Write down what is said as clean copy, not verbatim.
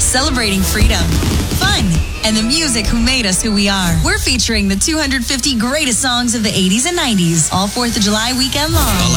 celebrating freedom, fun, and the music who made us who we are. We're featuring the 250 greatest songs of the 80s and 90s all 4th of July weekend long. All